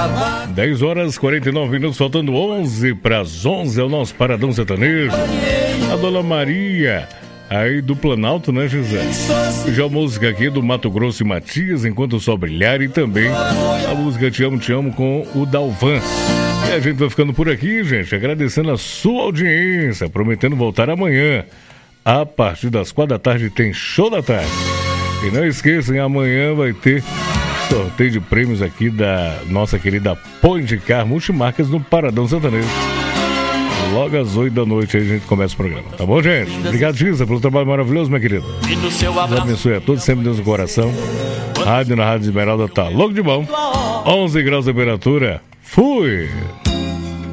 10 horas 49 minutos, faltando 11 para as 11, é o nosso Paradão Sertanejo. A Dona Maria, aí do Planalto, né, José? Já a música aqui do Mato Grosso e Matias, Enquanto o Sol Brilhar, e também a música Te Amo, com o Dalvan. E a gente vai ficando por aqui, gente, agradecendo a sua audiência, prometendo voltar amanhã. A partir das 4 da tarde tem Show da Tarde. E não esqueçam, amanhã vai ter sorteio de prêmios aqui da nossa querida Point Car Multimarcas no Paradão Sertanejo. Logo às 8 da noite aí a gente começa o programa. Tá bom, gente? Obrigado, Gisa, pelo trabalho maravilhoso, minha querida. Deus abençoe a todos, sempre Deus no coração. Rádio na Rádio Esmeralda tá louco de bom. 11 graus de temperatura. Fui!